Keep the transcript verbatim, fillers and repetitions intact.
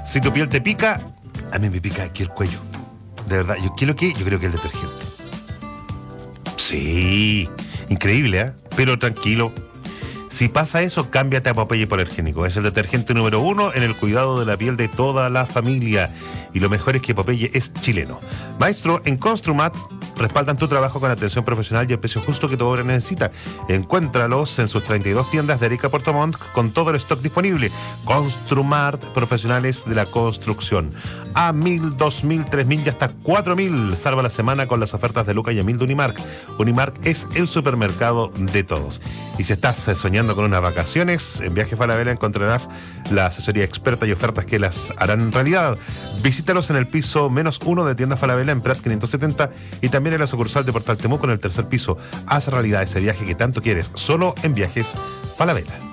Si tu piel te pica, a mí me pica aquí el cuello. De verdad, yo quiero que, yo creo que el detergente. Sí, increíble, ¿eh? Pero tranquilo. Si pasa eso, cámbiate a Popeye Hipoalergénico. Es el detergente número uno en el cuidado de la piel de toda la familia. Y lo mejor es que Popeye es chileno. Maestro, en Construmat respaldan tu trabajo con atención profesional y el precio justo que tu obra necesita. Encuéntralos en sus treinta y dos tiendas de Arica Puerto Montt con todo el stock disponible. Construmart, profesionales de la construcción. A mil, dos mil, tres mil y hasta cuatro mil. Salva la semana con las ofertas de Luca y Emil de Unimark. Unimark es el supermercado de todos. Y si estás soñando con unas vacaciones, en Viajes Falabella encontrarás la asesoría experta y ofertas que las harán realidad. Visítalos en el piso menos uno de Tienda Falabella en Prat quinientos setenta y también en la sucursal de Portal Temuco en el tercer piso. Haz realidad ese viaje que tanto quieres, solo en Viajes Falabella.